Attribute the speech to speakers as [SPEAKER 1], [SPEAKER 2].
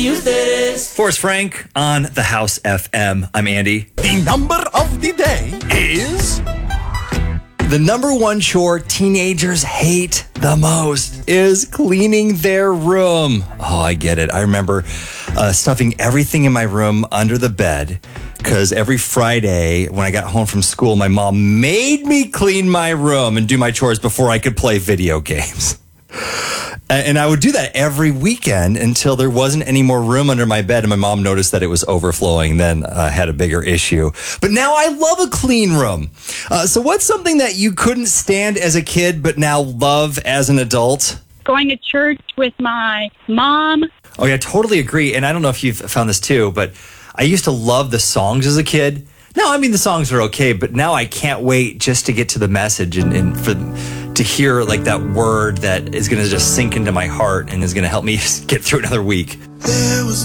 [SPEAKER 1] Forrest Frank on the House FM. I'm Andy.
[SPEAKER 2] The number of the day is...
[SPEAKER 1] The number one chore teenagers hate the most is cleaning their room. Oh, I get it. I remember stuffing everything in my room under the bed because every Friday when I got home from school, my mom made me clean my room and do my chores before I could play video games. And I would do that every weekend until there wasn't any more room under my bed. And my mom noticed that it was overflowing. Then I had a bigger issue. But now I love a clean room. So what's something that you couldn't stand as a kid but now love as an adult?
[SPEAKER 3] Going to church with my mom.
[SPEAKER 1] Oh, yeah, I totally agree. And I don't know if you've found this too, but I used to love the songs as a kid. No, I mean, the songs are okay, but now I can't wait just to get to the message and to hear like that word that is going to just sink into my heart and is going to help me get through another week.